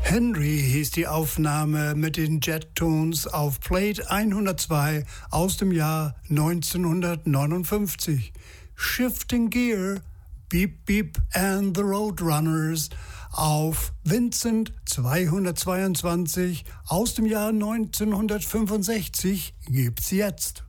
Henry hieß die Aufnahme mit den Jet Tones auf Plate 102 aus dem Jahr 1959. Shifting Gear, Beep Beep and the Roadrunners auf Vincent 222 aus dem Jahr 1965 gibt's jetzt.